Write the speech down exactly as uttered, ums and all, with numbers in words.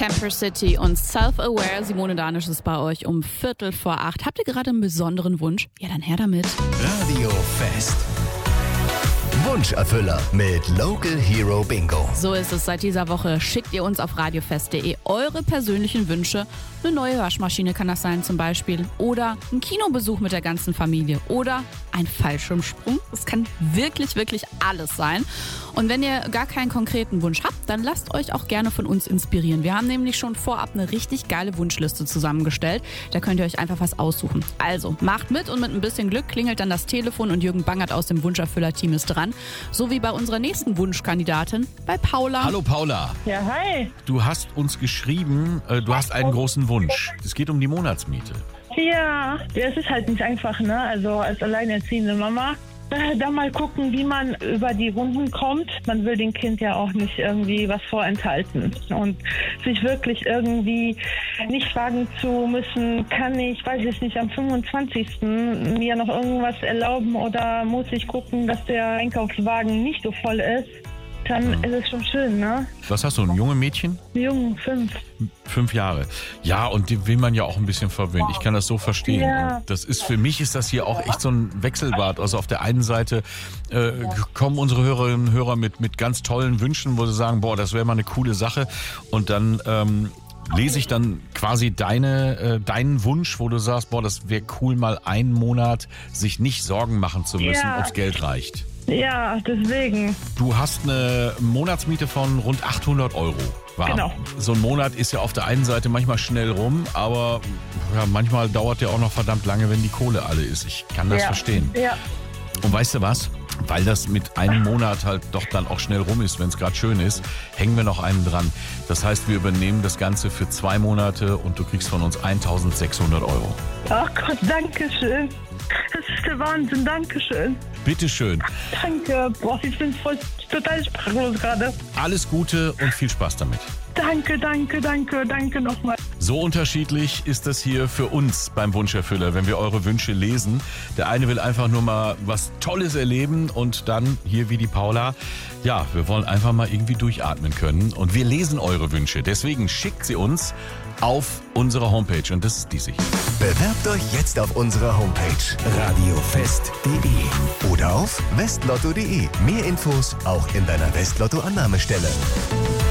Camper City und Self-Aware. Simone Danisch ist bei euch um Viertel vor acht. Habt ihr gerade einen besonderen Wunsch? Ja, dann her damit. Radio Fest. Wunscherfüller mit Local Hero Bingo. So ist es. Seit dieser Woche schickt ihr uns auf radiofest punkt de eure persönlichen Wünsche. Eine neue Waschmaschine kann das sein zum Beispiel. Oder ein Kinobesuch mit der ganzen Familie. Oder ein Fallschirmsprung. Das kann wirklich, wirklich alles sein. Und wenn ihr gar keinen konkreten Wunsch habt, dann lasst euch auch gerne von uns inspirieren. Wir haben nämlich schon vorab eine richtig geile Wunschliste zusammengestellt. Da könnt ihr euch einfach was aussuchen. Also macht mit und mit ein bisschen Glück klingelt dann das Telefon und Jürgen Bangert aus dem Wunscherfüller-Team ist dran. So wie bei unserer nächsten Wunschkandidatin, bei Paula. Hallo Paula. Ja, hi. Du hast uns geschrieben, äh, du hast einen großen Wunsch. Es geht um die Monatsmiete. Ja, es ist halt nicht einfach, ne? Also als alleinerziehende Mama. Äh, da mal gucken, wie man über die Runden kommt. Man will dem Kind ja auch nicht irgendwie was vorenthalten. Und sich wirklich irgendwie nicht fragen zu müssen, kann ich, weiß ich nicht, am fünfundzwanzigsten mir noch irgendwas erlauben oder muss ich gucken, dass der Einkaufswagen nicht so voll ist. Dann ist es schon schön, ne? Was hast du, ein junges Mädchen? Jung, fünf. Fünf Jahre. Ja, und die will man ja auch ein bisschen verwöhnen. Ich kann das so verstehen. Ja. Und das ist für mich ist das hier auch echt so ein Wechselbad. Also auf der einen Seite äh, kommen unsere Hörerinnen und Hörer mit, mit ganz tollen Wünschen, wo sie sagen, boah, das wäre mal eine coole Sache. Und dann ähm, lese ich dann quasi deine, äh, deinen Wunsch, wo du sagst, boah, das wäre cool, mal einen Monat sich nicht Sorgen machen zu müssen, Ja. ob's Geld reicht. Ja, deswegen. Du hast eine Monatsmiete von rund achthundert Euro. Wow. Genau. So ein Monat ist ja auf der einen Seite manchmal schnell rum, aber ja, manchmal dauert der auch noch verdammt lange, wenn die Kohle alle ist. Ich kann das Ja. verstehen. Ja. Und weißt du was? Weil das mit einem Monat halt doch dann auch schnell rum ist, wenn es gerade schön ist, hängen wir noch einen dran. Das heißt, wir übernehmen das Ganze für zwei Monate und du kriegst von uns eintausendsechshundert Euro. Ach Gott, danke schön. Das ist der Wahnsinn, danke schön. Bitteschön. Danke. Boah, ich bin voll total sprachlos gerade. Alles Gute und viel Spaß damit. Danke, danke, danke, danke nochmal. So unterschiedlich ist das hier für uns beim Wunscherfüller, wenn wir eure Wünsche lesen. Der eine will einfach nur mal was Tolles erleben und dann, hier wie die Paula, ja, wir wollen einfach mal irgendwie durchatmen können. Und wir lesen eure Wünsche. Deswegen schickt sie uns auf unsere Homepage und das ist diese hier. Bewerbt euch jetzt auf unserer Homepage radiofest punkt de oder auf westlotto punkt de. Mehr Infos auch in deiner Westlotto-Annahmestelle.